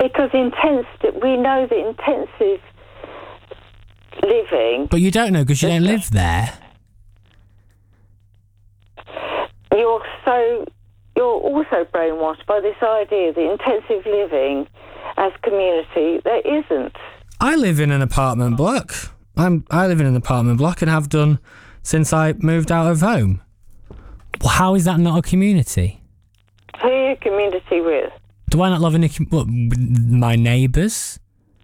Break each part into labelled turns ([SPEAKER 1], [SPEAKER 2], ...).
[SPEAKER 1] Because we know that intensive living...
[SPEAKER 2] But you don't know because you don't live there.
[SPEAKER 1] You're also brainwashed by this idea that intensive living as community, there isn't.
[SPEAKER 2] I live in an apartment block. I live in an apartment block and have done since I moved out of home. Well, how is that not a community?
[SPEAKER 1] Who are you a community with?
[SPEAKER 2] Do I not live in my neighbours?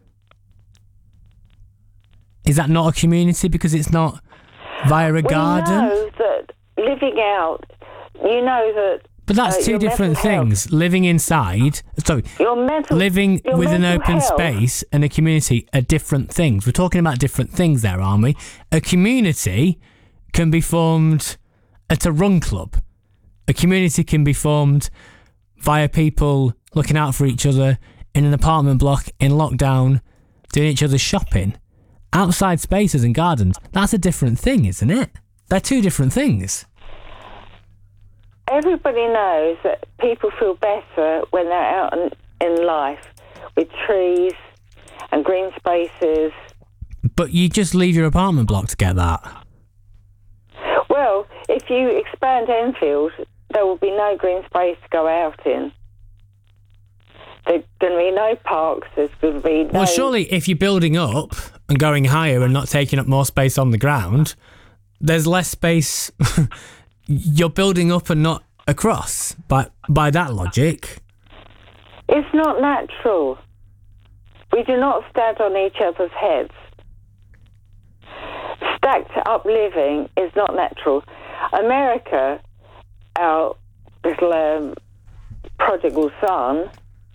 [SPEAKER 2] Is that not a community because it's not via a garden?
[SPEAKER 1] We know that living out, you know that...
[SPEAKER 2] But that's two different things. Living inside, living with an open space and a community are different things. We're talking about different things there, aren't we? A community can be formed at a run club. A community can be formed via people looking out for each other in an apartment block in lockdown, doing each other's shopping. Outside spaces and gardens, that's a different thing, isn't it? They're two different things.
[SPEAKER 1] Everybody knows that people feel better when they're out in life with trees and green spaces.
[SPEAKER 2] But you just leave your apartment block to get that.
[SPEAKER 1] Well, if you expand Enfield, there will be no green space to go out in. There's going to be no parks, there's going to be no...
[SPEAKER 2] Well, surely if you're building up and going higher and not taking up more space on the ground, there's less space... You're building up and not across, by that logic.
[SPEAKER 1] It's not natural. We do not stand on each other's heads. Stacked up living is not natural. America, our little prodigal son,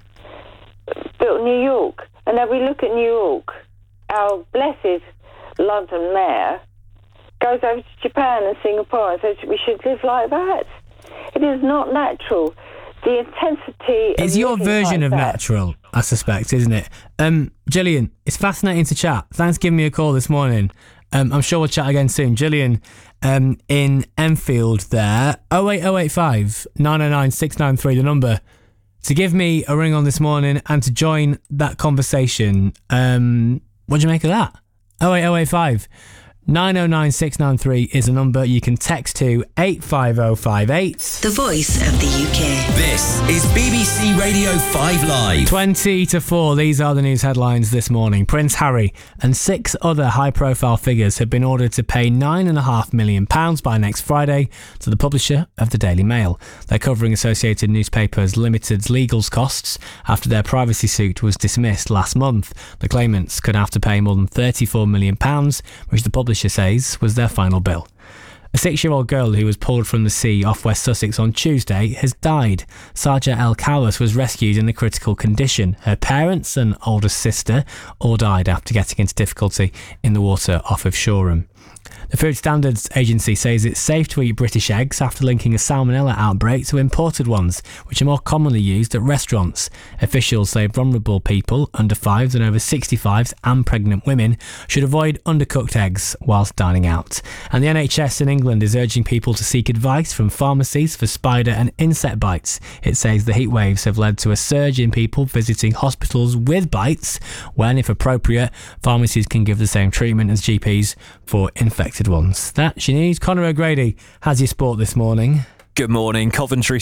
[SPEAKER 1] built New York. And now we look at New York, our blessed London mayor goes over to Japan and Singapore and says we should live like that. It is not natural. The intensity...
[SPEAKER 2] It's your version of natural, I suspect, isn't it? Gillian, it's fascinating to chat. Thanks for giving me a call this morning. I'm sure we'll chat again soon. Gillian, in Enfield there, 08085 909 693, the number to give me a ring on this morning and to join that conversation. What do you make of that? 08085 909 693 is a number you can text to 85058.
[SPEAKER 3] The voice of the UK.
[SPEAKER 4] This is BBC Radio 5 Live.
[SPEAKER 2] 20 to 4, these are the news headlines this morning. Prince Harry and 6 other high-profile figures have been ordered to pay £9.5 million by next Friday to the publisher of the Daily Mail. They're covering Associated Newspapers Limited's legal costs after their privacy suit was dismissed last month. The claimants could have to pay more than £34 million, which the publisher says was their final bill. A 6-year-old girl who was pulled from the sea off West Sussex on Tuesday has died. Saja El Kawas was rescued in a critical condition. Her parents and oldest sister all died after getting into difficulty in the water off of Shoreham. The Food Standards Agency says it's safe to eat British eggs after linking a salmonella outbreak to imported ones, which are more commonly used at restaurants. Officials say vulnerable people, under 5s and over 65s and pregnant women, should avoid undercooked eggs whilst dining out. And the NHS in England is urging people to seek advice from pharmacies for spider and insect bites. It says the heat waves have led to a surge in people visiting hospitals with bites, when, if appropriate, pharmacies can give the same treatment as GPs for infected ones. That's your news. Conor O'Grady has your sport this morning.
[SPEAKER 5] Good morning. Coventry